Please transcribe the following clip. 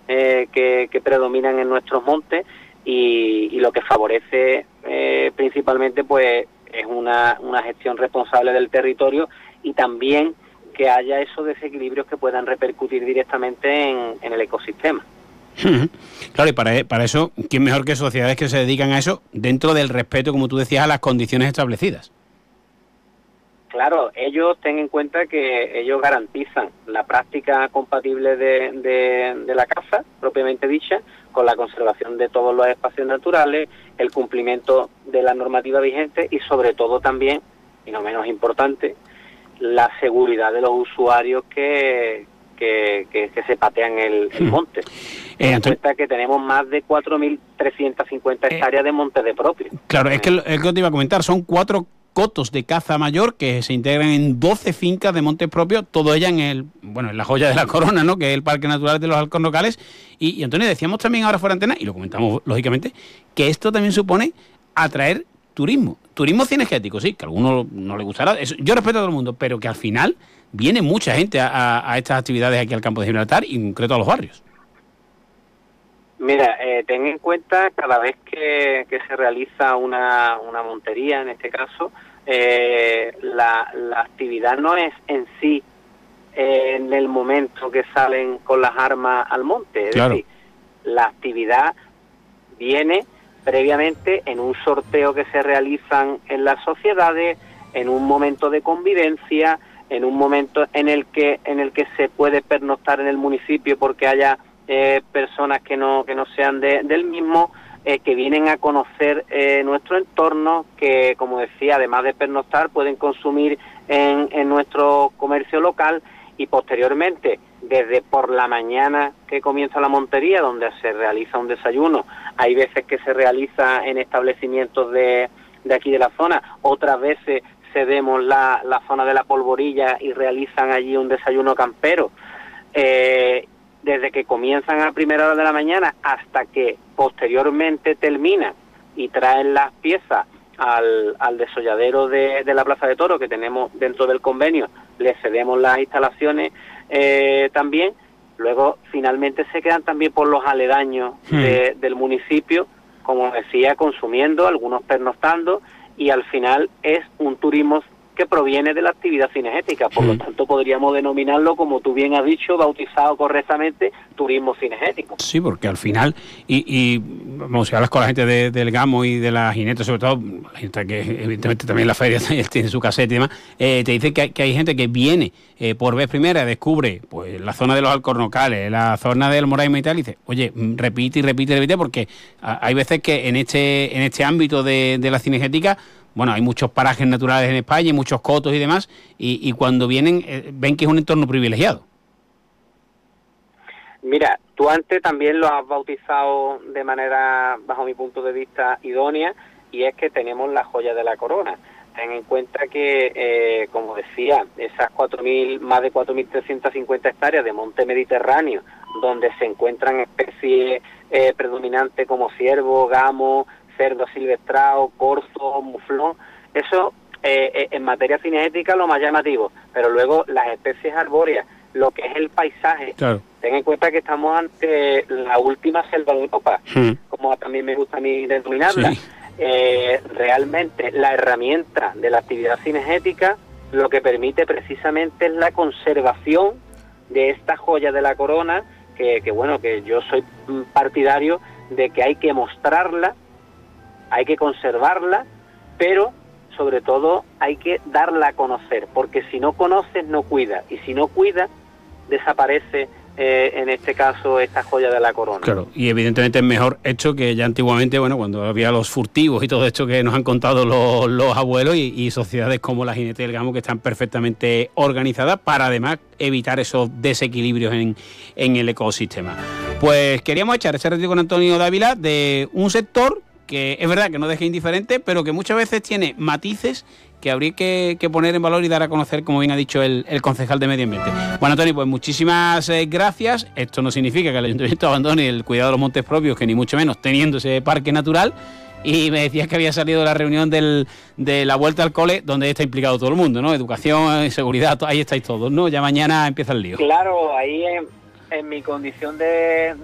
que predominan en nuestros montes, y lo que favorece principalmente pues es una gestión responsable del territorio, y también que haya esos desequilibrios que puedan repercutir directamente en el ecosistema. Claro, y para eso, ¿quién mejor que sociedades que se dedican a eso dentro del respeto, como tú decías, a las condiciones establecidas? Claro, ellos ten en cuenta que ellos garantizan la práctica compatible de la caza, propiamente dicha, con la conservación de todos los espacios naturales, el cumplimiento de la normativa vigente y sobre todo también, y no menos importante, la seguridad de los usuarios que se patean el monte. Ten en cuenta que tenemos más de 4.350 hectáreas de monte de propio. Claro, es que te iba a comentar, son 4 cotos de caza mayor que se integran en 12 fincas de montes propios, todo ella en la joya de la corona, ¿no?, que es el Parque Natural de los Alcornocales. Y Antonio, decíamos también ahora fuera de antena, y lo comentamos lógicamente, que esto también supone atraer turismo cinegético, sí, que a algunos no le gustará, eso, yo respeto a todo el mundo, pero que al final viene mucha gente a estas actividades aquí al campo de Gibraltar y en concreto a los barrios. Mira, ten en cuenta, cada vez que se realiza una montería, en este caso, la actividad no es en sí en el momento que salen con las armas al monte, es decir, la actividad viene previamente en un sorteo que se realizan en las sociedades, en un momento de convivencia, en un momento en el que se puede pernoctar en el municipio porque haya personas que no sean del mismo, que vienen a conocer nuestro entorno, que, como decía, además de pernoctar, pueden consumir en nuestro comercio local, y posteriormente, desde por la mañana que comienza la montería, donde se realiza un desayuno, hay veces que se realiza en establecimientos de aquí de la zona, otras veces cedemos la zona de la Polvorilla y realizan allí un desayuno campero. Desde que comienzan a primera hora de la mañana hasta que posteriormente terminan y traen las piezas al desolladero de la Plaza de Toros que tenemos dentro del convenio, le cedemos las instalaciones también. Luego finalmente se quedan también por los aledaños del municipio, como decía, consumiendo, algunos pernoctando, y al final es un turismo que proviene de la actividad cinegética, por lo tanto podríamos denominarlo, como tú bien has dicho, bautizado correctamente, turismo cinegético. Sí, porque al final, y vamos, si hablas con la gente del Gamo y de la jineta, sobre todo, la gente que evidentemente también la feria tiene su caseta y demás, te dice que hay gente que viene por vez primera, descubre pues la zona de los Alcornocales, la zona del Moraima y tal, y dice, oye, repite, porque hay veces que en este ámbito de la cinegética, bueno, hay muchos parajes naturales en España, muchos cotos y demás, y cuando vienen ven que es un entorno privilegiado. Mira, tú antes también lo has bautizado de manera, bajo mi punto de vista, idónea, y es que tenemos la joya de la corona. Ten en cuenta que, como decía, esas más de 4.350 hectáreas de monte mediterráneo, donde se encuentran especies predominantes como ciervo, gamo, cerdo silvestrado, corzo, muflón, eso en materia cinegética lo más llamativo, pero luego las especies arbóreas, lo que es el paisaje, claro. Ten en cuenta que estamos ante la última selva de Europa, como también me gusta a mí denominarla. Sí. Realmente la herramienta de la actividad cinegética lo que permite precisamente es la conservación de esta joya de la corona, que yo soy partidario de que hay que mostrarla, hay que conservarla, pero sobre todo hay que darla a conocer, porque si no conoces no cuida, y si no cuida desaparece en este caso esta joya de la corona. Claro, y evidentemente es mejor hecho que ya antiguamente, cuando había los furtivos y todo esto que nos han contado los abuelos, y sociedades como la Jineta y el Gamo que están perfectamente organizadas para además evitar esos desequilibrios en el ecosistema. Pues queríamos echar ese ratito con Antonio Dávila de un sector que es verdad que no deja indiferente, pero que muchas veces tiene matices que habría que poner en valor y dar a conocer, como bien ha dicho el concejal de Medio Ambiente. Bueno, Antonio, pues muchísimas gracias. Esto no significa que el Ayuntamiento abandone el cuidado de los montes propios, que ni mucho menos, teniendo ese parque natural. Y me decías que había salido de la reunión de la vuelta al cole, donde está implicado todo el mundo, ¿no? Educación, seguridad, ahí estáis todos, ¿no? Ya mañana empieza el lío. Claro, ahí en mi condición de